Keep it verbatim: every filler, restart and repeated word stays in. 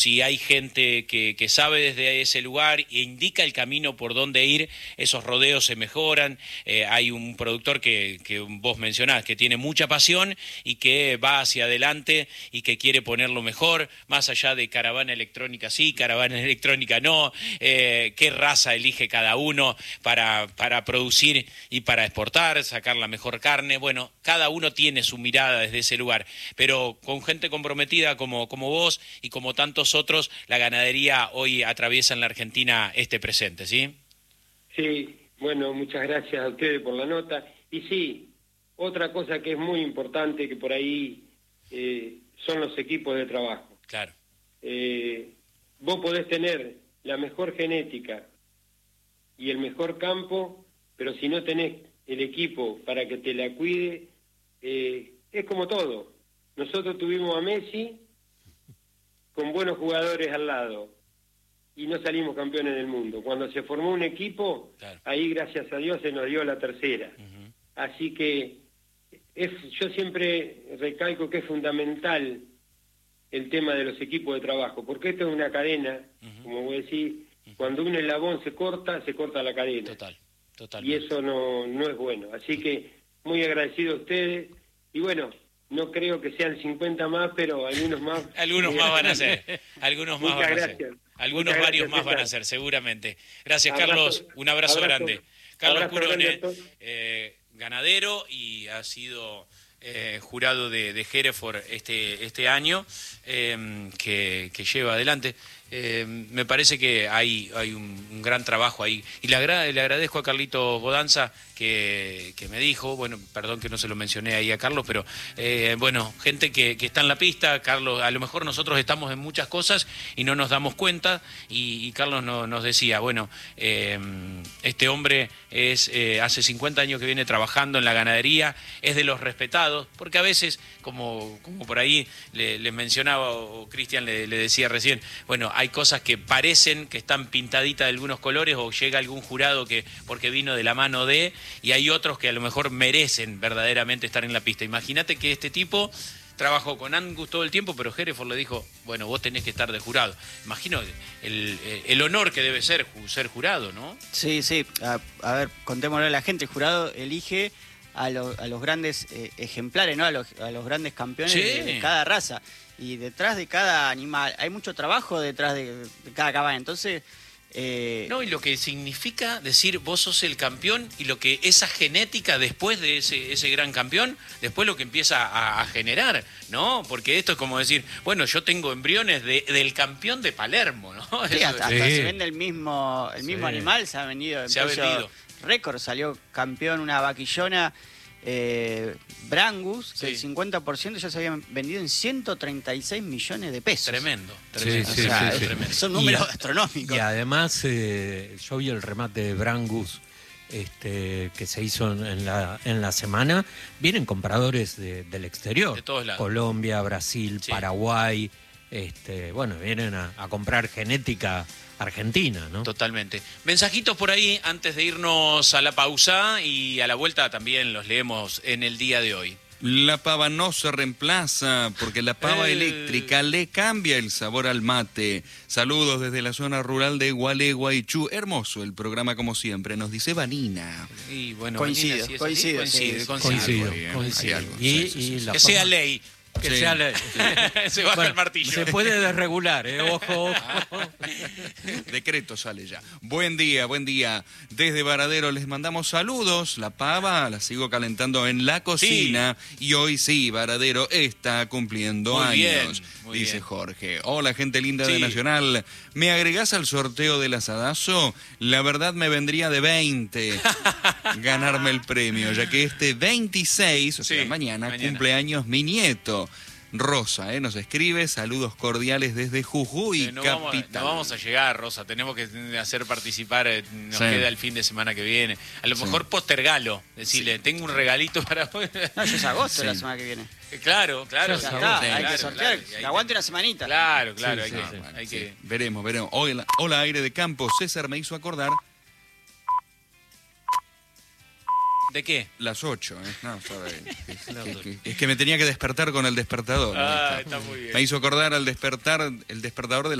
Si hay gente que, que sabe desde ese lugar e indica el camino por dónde ir, esos rodeos se mejoran. Eh, hay un productor que, que vos mencionás, que tiene mucha pasión y que va hacia adelante y que quiere ponerlo mejor, más allá de caravana electrónica sí, caravana electrónica no, eh, qué raza elige cada uno para, para producir y para exportar, sacar la mejor carne. Bueno, cada uno tiene su mirada desde ese lugar, pero con gente comprometida como, como vos y como tantos otros, la ganadería hoy atraviesa en la Argentina este presente, ¿sí? Sí, bueno, muchas gracias a ustedes por la nota. Y sí, otra cosa que es muy importante, que por ahí eh, son los equipos de trabajo. Claro. Eh, vos podés tener la mejor genética y el mejor campo, pero si no tenés el equipo para que te la cuide, eh, es como todo. Nosotros tuvimos a Messi con buenos jugadores al lado y no salimos campeones del mundo. Cuando se formó un equipo, claro, ahí gracias a Dios se nos dio la tercera. Uh-huh. Así que es, yo siempre recalco que es fundamental el tema de los equipos de trabajo, porque esto es una cadena, uh-huh, como vos decís, uh-huh, cuando un eslabón se corta, se corta la cadena. Total, total. Y eso no, no es bueno. Así que muy agradecido a ustedes y bueno, no creo que sean cincuenta más, pero algunos más. Algunos más van a ser. Algunos más van a ser. Algunos Muchas varios gracias, más van a ser, seguramente. Gracias, abrazo, Carlos. Un abrazo, abrazo grande. Carlos Curone, eh, ganadero, y ha sido eh, jurado de, de Hereford este, este año, eh, que, que lleva adelante. Eh, me parece que hay, hay un, un gran trabajo ahí. Y le, agra le agradezco a Carlitos Bodanza que, que me dijo, bueno, perdón que no se lo mencioné ahí a Carlos, pero eh, bueno, gente que, que está en la pista. Carlos, a lo mejor nosotros estamos en muchas cosas y no nos damos cuenta, y, y Carlos no, nos decía, bueno, eh, este hombre es eh, hace cincuenta años que viene trabajando en la ganadería, es de los respetados, porque a veces, como, como por ahí le, les mencionaba, o Cristian le, le decía recién, bueno, hay cosas que parecen que están pintaditas de algunos colores, o llega algún jurado que porque vino de la mano de, y hay otros que a lo mejor merecen verdaderamente estar en la pista. Imagínate que este tipo trabajó con Angus todo el tiempo, pero Hereford le dijo, bueno, vos tenés que estar de jurado. Imagino el, el honor que debe ser ser jurado, ¿no? Sí, sí. A, a ver, contémosle a la gente, el jurado elige a, lo, a los grandes eh, ejemplares, ¿no? A los, a los grandes campeones, sí, de, de cada raza. Y detrás de cada animal hay mucho trabajo detrás de, de cada caballo. Entonces, eh... no, y lo que significa decir vos sos el campeón, y lo que esa genética después de ese, ese gran campeón, después lo que empieza a, a generar, ¿no? Porque esto es como decir, bueno, yo tengo embriones de, del campeón de Palermo, ¿no? Sí, Eso, hasta, sí, hasta se vende el mismo, el mismo, sí, animal, se ha vendido. Se ha vendido. Récord, salió campeón una vaquillona, eh, Brangus, que sí, el cincuenta por ciento ya se habían vendido en ciento treinta y seis millones de pesos. Tremendo, tremendo. Sí, sí, o sea, sí, sí, tremendo. Son números y, astronómicos. Y además, eh, yo vi el remate de Brangus este, que se hizo en la, en la semana. Vienen compradores de, del exterior. De todos lados. Colombia, Brasil, sí, Paraguay. Este, bueno, vienen a, a comprar genética argentina, ¿no? Totalmente. Mensajitos por ahí antes de irnos a la pausa, y a la vuelta también los leemos en el día de hoy. La pava no se reemplaza, porque la pava eh... eléctrica le cambia el sabor al mate. Saludos desde la zona rural de Gualeguaychú. Hermoso el programa como siempre, nos dice Vanina. Y bueno, coincido, Vanina, si coincido, coincido, sí, coincido, coincido, coincido, coincido. coincido. Y, Sí, sí, sí. y la que fama... sea ley. Que sí, sea la... Se baja, bueno, el martillo. Se puede desregular, ¿eh? Ojo, ojo. Decreto sale ya. Buen día, buen día. Desde Varadero les mandamos saludos. La pava la sigo calentando en la cocina. Sí. Y hoy sí, Varadero está cumpliendo muy años, bien, muy dice bien. Jorge. Hola, gente linda, sí, de Nacional. ¿Me agregás al sorteo del asadazo? La verdad me vendría de veinte ganarme el premio, ya que este veintiséis, o sea, sí, mañana, mañana, cumpleaños mi nieto. Rosa, ¿eh? Nos escribe, saludos cordiales desde Jujuy, eh, no capital. Vamos, no vamos a llegar, Rosa, tenemos que hacer participar, eh, nos sí, queda el fin de semana que viene. A lo mejor sí, postergalo, decirle, sí, tengo un regalito para... No, ya es agosto, sí, la semana que viene. Eh, claro, claro. Ya sí, está, sí, hay claro, que sortear, claro, que aguante una semanita. Claro, claro, sí, hay, sí, que, sí, hay sí, que... Veremos, veremos. Hola, hola, aire de campo. César me hizo acordar ¿De qué? Las ocho. ¿eh? No, sabe, es, que, que, es que me tenía que despertar con el despertador. Ah, está muy bien. Me hizo acordar al despertar, el despertador de